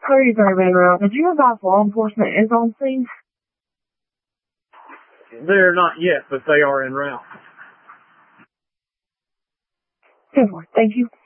Hurry, sorry, Van Route. Did you advise law enforcement is on scene? They're not yet, but they are en route. Good. Thank you.